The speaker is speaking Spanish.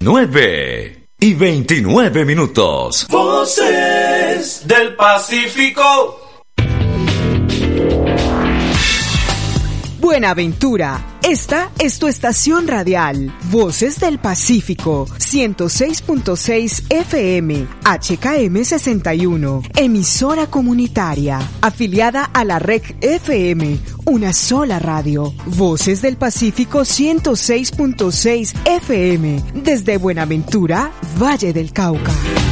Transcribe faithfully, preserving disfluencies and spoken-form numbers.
nueve y veintinueve minutos. Voces del Pacífico. Buenaventura, esta es tu estación radial, Voces del Pacífico, ciento seis punto seis F M, H K M sesenta y uno, emisora comunitaria, afiliada a la R E C F M, una sola radio, Voces del Pacífico ciento seis punto seis F M, desde Buenaventura, Valle del Cauca.